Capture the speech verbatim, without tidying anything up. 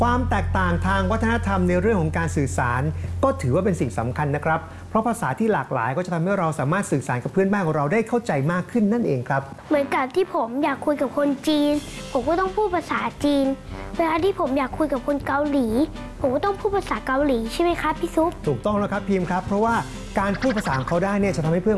ความแตกต่างทางวัฒนธรรมในเรื่องของการสื่อสารก็ถือว่าเป็นสิ่งสำคัญนะครับเพราะภาษาที่หลากหลายก็จะทำให้เราสามารถสื่อสารกับเพื่อนบ้านของเราได้เข้าใจมากขึ้นนั่นเองครับเหมือนกับที่ผมอยากคุยกับคนจีนผมก็ต้องพูดภาษาจีนเวลาที่ผมอยากคุยกับคนเกาหลีผมก็ต้องพูดภาษาเกาหลีใช่ไหมครับพี่ซุปถูกต้องแล้วครับพิมพ์ครับเพราะว่าการพูดภาษาของเขาได้เนี่ยจะทำให้เพื่อน